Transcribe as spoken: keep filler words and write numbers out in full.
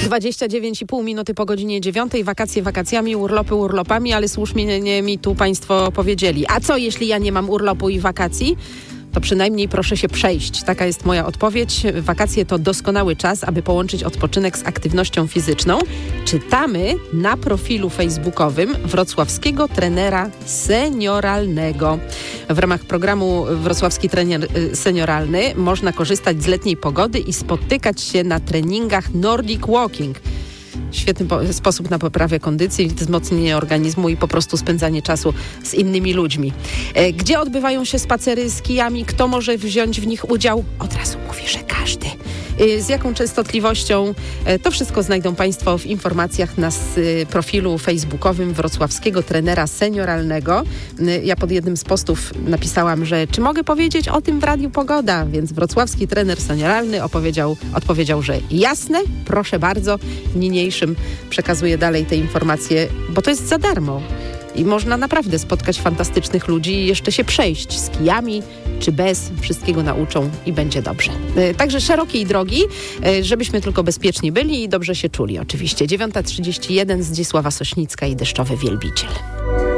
dwadzieścia dziewięć i pół minuty po godzinie dziewiątej. Wakacje wakacjami, urlopy urlopami, ale słusznie mi tu Państwo powiedzieli. A co jeśli ja nie mam urlopu i wakacji? To przynajmniej proszę się przejść. Taka jest moja odpowiedź. Wakacje to doskonały czas, aby połączyć odpoczynek z aktywnością fizyczną. Czytamy na profilu facebookowym wrocławskiego trenera senioralnego. W ramach programu Wrocławski Trener Senioralny można korzystać z letniej pogody i spotykać się na treningach Nordic Walking. Świetny po- sposób na poprawę kondycji, wzmocnienie organizmu i po prostu spędzanie czasu z innymi ludźmi. E, gdzie odbywają się spacery z kijami? Kto może wziąć w nich udział? Od razu mówię, że każdy. E, z jaką częstotliwością? E, to wszystko znajdą Państwo w informacjach na s- profilu facebookowym Wrocławskiego Trenera Senioralnego. E, ja pod jednym z postów napisałam, że czy mogę powiedzieć o tym w Radiu Pogoda? Więc Wrocławski Trener Senioralny opowiedział, odpowiedział, że jasne, proszę bardzo. Niniejszym przekazuję dalej te informacje, bo to jest za darmo i można naprawdę spotkać fantastycznych ludzi i jeszcze się przejść z kijami czy bez. Wszystkiego nauczą i będzie dobrze. E, także szerokiej drogi, e, żebyśmy tylko bezpieczni byli i dobrze się czuli oczywiście. dziewiąta trzydzieści jeden, Zdzisława Sośnicka i Deszczowy Wielbiciel.